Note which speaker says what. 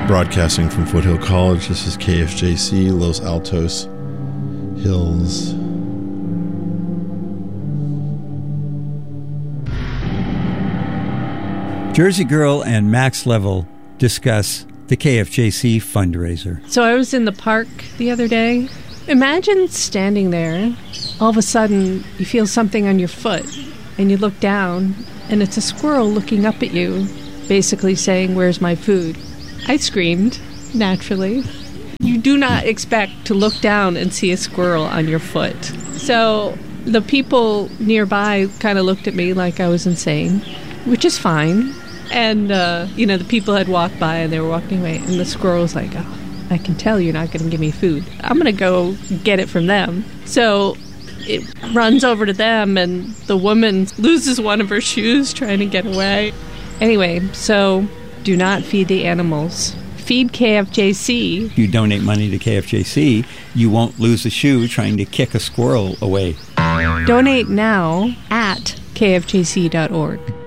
Speaker 1: Broadcasting from Foothill College, this is KFJC, Los Altos Hills.
Speaker 2: Jersey Girl and Max Level discuss the KFJC fundraiser.
Speaker 3: So I was in the park the other day. Imagine standing there. All of a sudden, you feel something on your foot, and you look down, and it's a squirrel looking up at you, basically saying, "Where's my food?" I screamed, naturally. You do not expect to look down and see a squirrel on your foot. So the people nearby kind of looked at me like I was insane, which is fine. And, the people had walked by and they were walking away, and the squirrel was like, "Oh, I can tell you're not going to give me food. I'm going to go get it from them." So it runs over to them, and the woman loses one of her shoes trying to get away. Anyway, so do not feed the animals. Feed KFJC.
Speaker 2: If you donate money to KFJC, you won't lose a shoe trying to kick a squirrel away.
Speaker 3: Donate now at kfjc.org.